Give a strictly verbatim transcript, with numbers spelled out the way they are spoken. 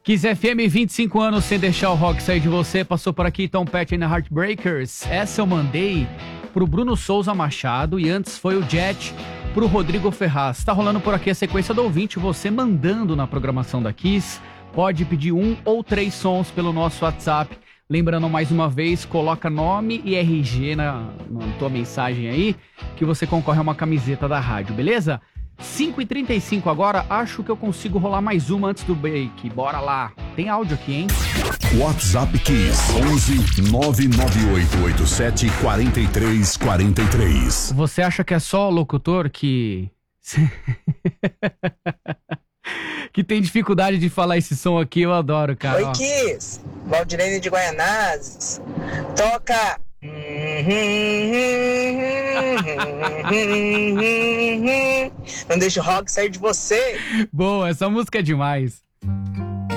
Kiss F M, vinte e cinco anos sem deixar o rock sair de você. Passou por aqui Tom Petty and the Heartbreakers. Essa eu mandei pro Bruno Souza Machado e antes foi o Jet pro Rodrigo Ferraz. Tá rolando por aqui a sequência do ouvinte, você mandando na programação da Kiss. Pode pedir um ou três sons pelo nosso WhatsApp. Lembrando mais uma vez, coloca nome e R G na, na tua mensagem aí, que você concorre a uma camiseta da rádio, beleza? cinco e trinta e cinco agora, acho que eu consigo rolar mais uma antes do break. Bora lá. Tem áudio aqui, hein? WhatsApp Kiss onze nove nove oito oito sete quatro três quatro três. Você acha que é só o locutor que... que tem dificuldade de falar esse som aqui? Eu adoro, cara. Oi, ó. Kiss. Valdirene de Guaianazes. Toca... Não deixa o rock sair de você. Boa, essa música é demais.